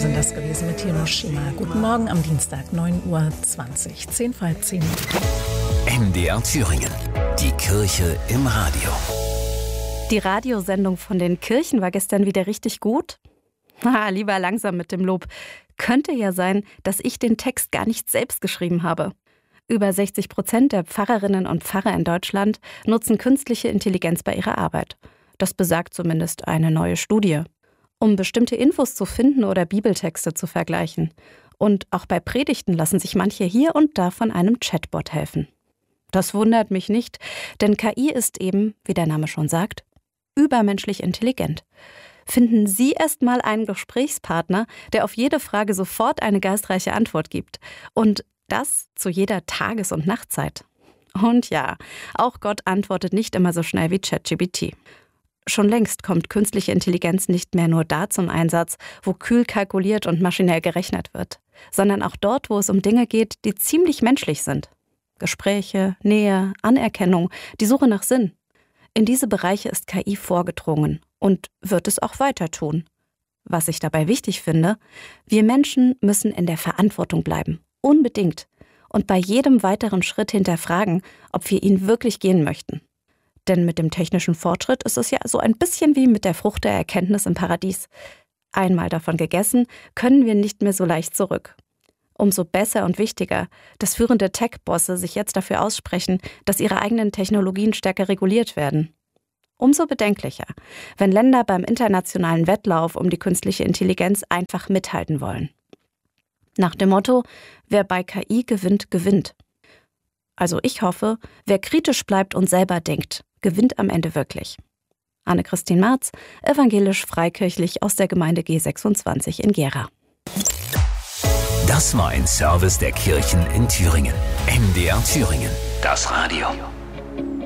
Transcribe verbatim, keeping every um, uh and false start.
sind das gewesen mit Hiroshima. Guten Morgen am Dienstag, neun Uhr zwanzig, zehn vor halb zehn. M D R Thüringen, die Kirche im Radio. Die Radiosendung von den Kirchen war gestern wieder richtig gut. Ah, lieber langsam mit dem Lob. Könnte ja sein, dass ich den Text gar nicht selbst geschrieben habe. Über sechzig Prozent der Pfarrerinnen und Pfarrer in Deutschland nutzen künstliche Intelligenz bei ihrer Arbeit. Das besagt zumindest eine neue Studie. Um bestimmte Infos zu finden oder Bibeltexte zu vergleichen. Und auch bei Predigten lassen sich manche hier und da von einem Chatbot helfen. Das wundert mich nicht, denn K I ist eben, wie der Name schon sagt, übermenschlich intelligent. Finden Sie erst mal einen Gesprächspartner, der auf jede Frage sofort eine geistreiche Antwort gibt. Und das zu jeder Tages- und Nachtzeit. Und ja, auch Gott antwortet nicht immer so schnell wie ChatGPT. Schon längst kommt künstliche Intelligenz nicht mehr nur da zum Einsatz, wo kühl kalkuliert und maschinell gerechnet wird, sondern auch dort, wo es um Dinge geht, die ziemlich menschlich sind. Gespräche, Nähe, Anerkennung, die Suche nach Sinn. In diese Bereiche ist K I vorgedrungen und wird es auch weiter tun. Was ich dabei wichtig finde, wir Menschen müssen in der Verantwortung bleiben, unbedingt, und bei jedem weiteren Schritt hinterfragen, ob wir ihn wirklich gehen möchten. Denn mit dem technischen Fortschritt ist es ja so ein bisschen wie mit der Frucht der Erkenntnis im Paradies. Einmal davon gegessen, können wir nicht mehr so leicht zurück. Umso besser und wichtiger, dass führende Tech-Bosse sich jetzt dafür aussprechen, dass ihre eigenen Technologien stärker reguliert werden. Umso bedenklicher, wenn Länder beim internationalen Wettlauf um die künstliche Intelligenz einfach mithalten wollen. Nach dem Motto, wer bei K I gewinnt, gewinnt. Also ich hoffe, wer kritisch bleibt und selber denkt, gewinnt am Ende wirklich. Anne-Christine Marz, evangelisch-freikirchlich aus der Gemeinde G sechsundzwanzig in Gera. Das war ein Service der Kirchen in Thüringen. M D R Thüringen, das Radio.